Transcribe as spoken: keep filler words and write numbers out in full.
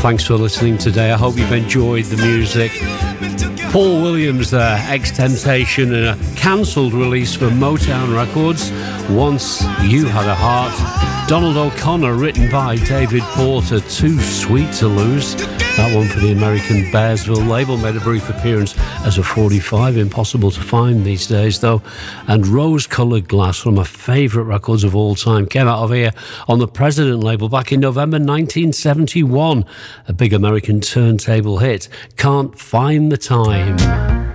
Thanks for listening today. I hope you've enjoyed the music. Paul Williams there, Ex-Temptation, and a cancelled release for Motown Records, Once You Had a Heart. Donald O'Connor, written by David Porter, Too Sweet to Lose. That one for the American Bearsville label made a brief appearance as a forty-five, impossible to find these days though. And Rose Coloured Glass, one of my favourite records of all time, came out of here on the President label back in November nineteen seventy-one. A big American turntable hit, Can't Find the Time.